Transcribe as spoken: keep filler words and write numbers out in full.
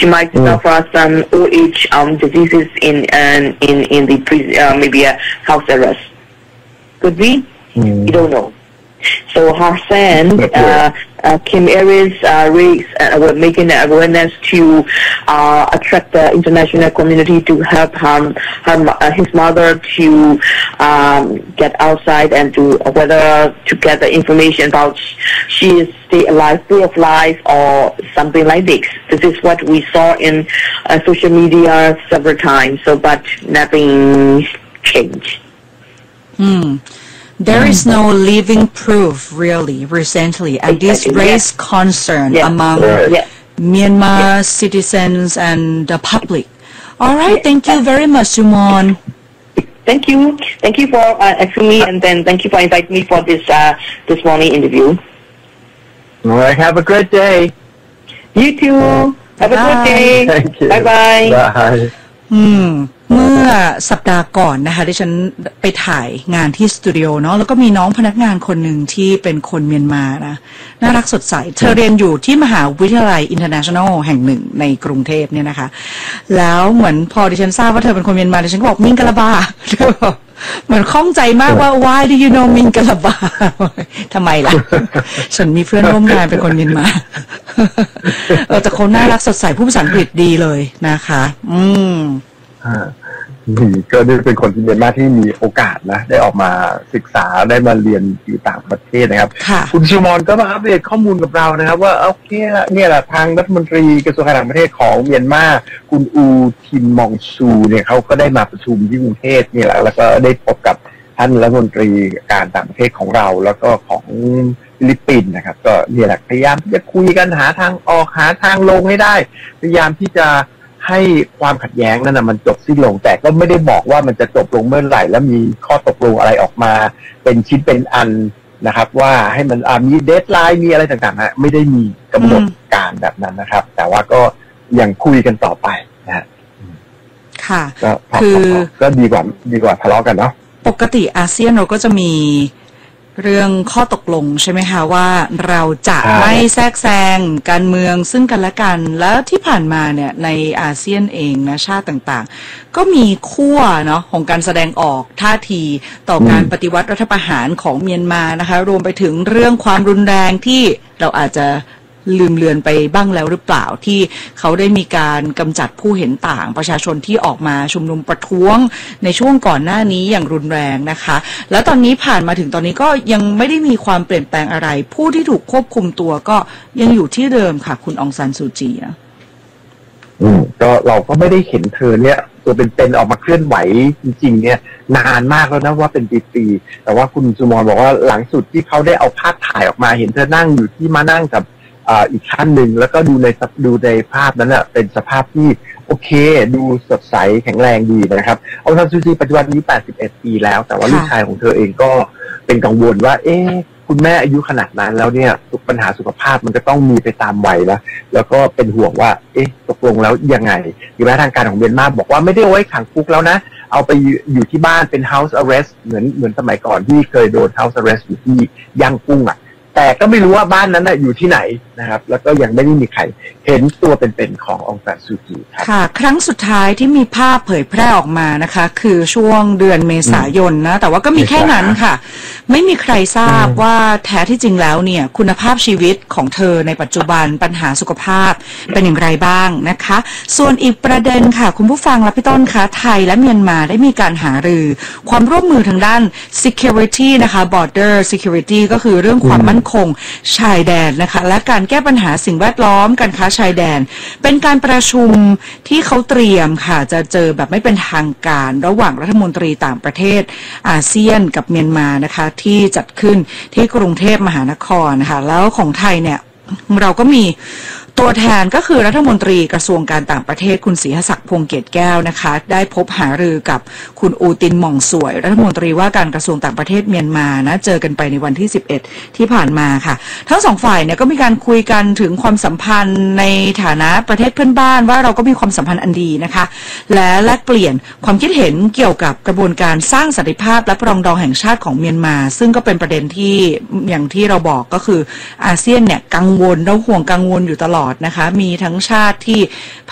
she might Mm. suffer some old age um, diseases in uh, in in the pre- uh, maybe a house arrest. Could be? Mm. You don't know. So Hassan, uh, uh, Kim Aries uh, raised, uh, were making awareness to uh, attract the international community to help him, him uh, his mother to um, get outside and to uh, whether to get the information about she is still alive, full of life, or something like this. This is what we saw in uh, social media several times. So, but nothing changed. Hmm. There is no living proof really recently, and this Exactly, raised concern Yeah. among Right. Yeah. Myanmar citizens and the public. All right, thank you very much, Sumon. Thank you. Thank you for uh, asking me, and then thank you for inviting me for this uh, this morning interview. All right. Have a great day. You too. Have a good Bye. day. Thank you. Bye bye. Bye. อืมเมื่อสัปดาห์ก่อนนะคะดิฉันไปถ่ายงานที่สตูดิโอเนาะแล้วก็มีน้องพนักงานคนหนึ่งที่เป็นคนเมียนมานะน่ารักสดใสเธอเรียนอยู่ที่มหาวิทยาลัยอินเตอร์เนชั่นแนลแห่งหนึ่งในกรุงเทพเนี่ยนะคะแล้วเหมือนพอดิฉันทราบว่าเธอเป็นคนเมียนมาดิฉันก็บอกมิงกะลาบาเธอบอกเหมือนข้องใจมากว่า why do you know มิงกะลาบาทำไมล่ะ ฉันมีเพื่อนร่วมงานเป็นคนเมียนมาเออแต่เขาน่ารักสดใสพูดภาษาอังกฤษดีเลยนะคะอืมอ่านี่ก็ได้เป็นคนที่เมียนมาที่มีโอกาสนะได้ออกมาศึกษาได้มาเรียนอยู่ต่างประเทศนะครับคุณชูมอนก็มาอัปเดตข้อมูลกับเรานะครับว่าโอเคเนี่ยแหละทางรัฐมนตรีกระทรวงการต่างประเทศของเมียนมาคุณอูทินมองซูเนี่ยเขาก็ได้มาประชุมที่กรุงเทพนี่แหละแล้วก็ได้พบกับท่านรัฐมนตรีการต่างประเทศของเราแล้วก็ของฟิลิปปินส์นะครับก็เนี่ยแหละพยายามที่จะคุยกันหาทางออกหาทางลงให้ได้พยายามที่จะให้ความขัดแย้งนั้นนะมันจบสิ้นลงแต่ก็ไม่ได้บอกว่ามันจะจบลงเมื่อไหร่แล้วมีข้อตกลงอะไรออกมาเป็นชิ้นเป็นอันนะครับว่าให้มันมีเดดไลน์มีอะไรต่างๆนะไม่ได้มีกำหนดการแบบนั้นนะครับแต่ว่าก็ยังคุยกันต่อไปนะฮะค่ะก็คือก็ดีกว่าดีกว่าทะเลาะกันเนาะปกติอาเซียนเราก็จะมีเรื่องข้อตกลงใช่ไหมคะว่าเราจะไม่แทรกแซงการเมืองซึ่งกันและกันแล้วที่ผ่านมาเนี่ยในอาเซียนเองนะชาติต่างๆก็มีขั้วเนาะของการแสดงออกท่าทีต่อการปฏิวัติรัฐประหารของเมียนมานะคะรวมไปถึงเรื่องความรุนแรงที่เราอาจจะลืมเลือนไปบ้างแล้วหรือเปล่าที่เขาได้มีการกำจัดผู้เห็นต่างประชาชนที่ออกมาชุมนุมประท้วงในช่วงก่อนหน้านี้อย่างรุนแรงนะคะแล้วตอนนี้ผ่านมาถึงตอนนี้ก็ยังไม่ได้มีความเปลี่ยนแปลงอะไรผู้ที่ถูกควบคุมตัวก็ยังอยู่ที่เดิมค่ะคุณองซานซูจีนะอืมก็เราก็ไม่ได้เห็นเธอเนี่ยตัวเป็นๆออกมาเคลื่อนไหวจริงๆเนี่ยนานมากแล้วนะว่าเป็นปีๆแต่ว่าคุณซูมอนบอกว่าหลังสุดที่เขาได้เอาภาพถ่ายออกมาเห็นเธอนั่งอยู่ที่มานั่งกับอ่าอีกท่านหนึ่งแล้วก็ดูในดูในภาพนั้นอะเป็นสภาพที่โอเคดูสดใสแข็งแรงดีนะครับองซานซูจีปัจจุบันนี้แปดสิบเอ็ดปีแล้วแต่ว่าลูกชายของเธอเองก็เป็นกังวลว่าเอ๊ะคุณแม่อายุขนาดนั้นแล้วเนี่ยปัญหาสุขภาพมันก็ต้องมีไปตามวัยนะแล้วก็เป็นห่วงว่าเอ๊ะตกลงแล้วยังไงหรือแม้ทางการของเมียนมาบอกว่าไม่ได้เอาไว้ขังคุกแล้วนะเอาไปอยู่ที่บ้านเป็น house arrest เหมือนเหมือนสมัยก่อนที่เคยโดน house arrest อยู่ที่ย่างกุ้งอ่ะแต่ก็ไม่รู้ว่าบ้านนั้นอยู่ที่ไหนนะครับแล้วก็ยังไม่ได้มีใครเห็นตัวเป็นๆขององซานซูจีครับค่ะครั้งสุดท้ายที่มีภาพเผยแพร่ออกมานะคะคือช่วงเดือนเมษายนนะแต่ว่าก็มีแค่นั้นค่ะไม่มีใครทราบว่าแท้ที่จริงแล้วเนี่ยคุณภาพชีวิตของเธอในปัจจุบันปัญหาสุขภาพเป็นอย่างไรบ้างนะคะส่วนอีกประเด็นค่ะคุณผู้ฟังและพี่ต้นคะไทยและเมียนมาได้มีการหารือความร่วมมือทางด้าน security นะคะ border security ก็คือเรื่องความมั่นคงชายแดนนะคะและการแก้ปัญหาสิ่งแวดล้อมการค้าชายแดนเป็นการประชุมที่เขาเตรียมค่ะจะเจอแบบไม่เป็นทางการระหว่างรัฐมนตรีต่างประเทศอาเซียนกับเมียนมานะคะที่จัดขึ้นที่กรุงเทพมหานครนะคะแล้วของไทยเนี่ยเราก็มีตัวแทนก็คือรัฐมนตรีกระทรวงการต่างประเทศคุณศรีหศักดิ์พงษ์เกตแก้วนะคะได้พบหารือกับคุณอูตินหม่องสวยรัฐมนตรีว่าการกระทรวงต่างประเทศเมียนมานะเจอกันไปในวันที่สิบเอ็ดที่ผ่านมาค่ะทั้งสองฝ่ายเนี่ยก็มีการคุยกันถึงความสัมพันธ์ในฐานะประเทศเพื่อนบ้านว่าเราก็มีความสัมพันธ์อันดีนะคะและแลกเปลี่ยนความคิดเห็นเกี่ยวกับกระบวนการสร้างสันติภาพและปรองดองแห่งชาติของเมียนมาซึ่งก็เป็นประเด็นที่อย่างที่เราบอกก็คืออาเซียนเนี่ยกังวลเราห่วงกังวลอยู่ตลอดนะคะมีทั้งชาติที่